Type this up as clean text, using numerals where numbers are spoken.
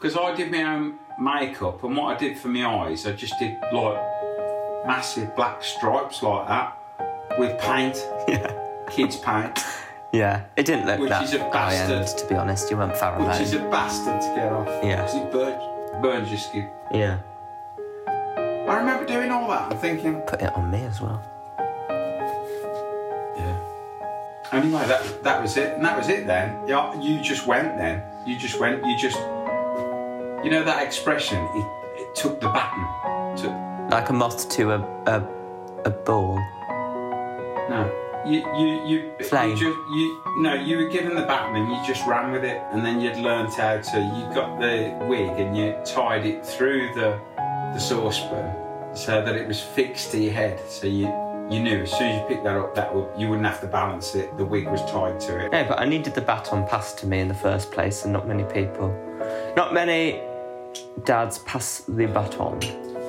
Because I did my own makeup, and what I did for my eyes, I just did like massive black stripes like that with paint. Yeah. Kids' paint. Yeah, it didn't look Which that is a high end, bastard. to be honest. You weren't far away. Which is a bastard to get off. Yeah. Because it burns your skin. Yeah. I remember doing all that and thinking... Put it on me as well. Yeah. Anyway, that was it. And that was it then. Yeah, you just went then. You just... You know that expression, it took the baton. Like a moth to a ball. No. You Flame. You were given the baton and you just ran with it, and then you'd learnt how to. You got the wig and you tied it through the saucepan so that it was fixed to your head. So you knew as soon as you picked that up, you wouldn't have to balance it. The wig was tied to it. No, but I needed the baton passed to me in the first place, and not many dads pass the baton.